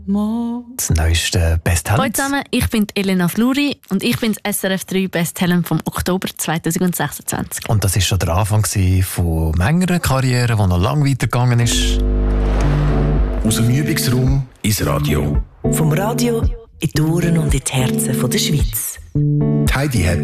Das neueste Best Talent. Hallo zusammen, ich bin Elena Fluri und ich bin das SRF 3 Best Talent vom Oktober 2026. Und das war schon der Anfang von meiner Karriere, die noch lange weitergegangen ist. Aus dem Übungsraum ins Radio. Vom Radio in die Ohren und in die Herzen der Schweiz. Die Heidi hat